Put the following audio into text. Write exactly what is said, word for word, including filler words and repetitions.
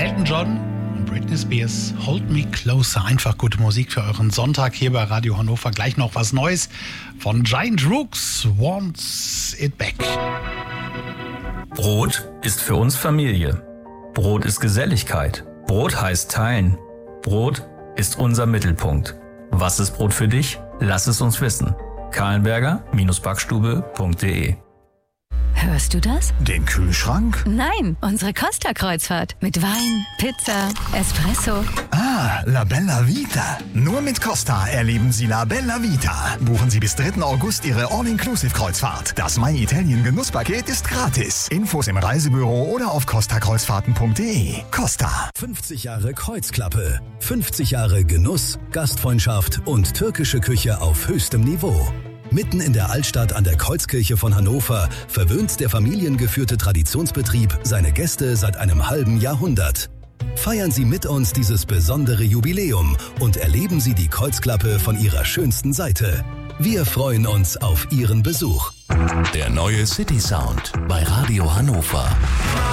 Elton John und Britney Spears, Hold Me Closer. Einfach gute Musik für euren Sonntag hier bei Radio Hannover. Gleich noch was Neues von Giant Rooks, Wants It Back. Brot ist für uns Familie. Brot ist Geselligkeit. Brot heißt teilen. Brot ist unser Mittelpunkt. Was ist Brot für dich? Lass es uns wissen. kahlenberger Backstube punkt de. Hörst du das? Den Kühlschrank? Nein, unsere Costa-Kreuzfahrt. Mit Wein, Pizza, Espresso. Ah, La Bella Vita. Nur mit Costa erleben Sie La Bella Vita. Buchen Sie bis dritten August Ihre All-Inclusive-Kreuzfahrt. Das My Italien Genusspaket ist gratis. Infos im Reisebüro oder auf costa kreuzfahrten punkt de. Costa. fünfzig Jahre Kreuzklappe. fünfzig Jahre Genuss, Gastfreundschaft und türkische Küche auf höchstem Niveau. Mitten in der Altstadt an der Kreuzkirche von Hannover verwöhnt der familiengeführte Traditionsbetrieb seine Gäste seit einem halben Jahrhundert. Feiern Sie mit uns dieses besondere Jubiläum und erleben Sie die Kreuzklappe von ihrer schönsten Seite. Wir freuen uns auf Ihren Besuch. Der neue City Sound bei Radio Hannover.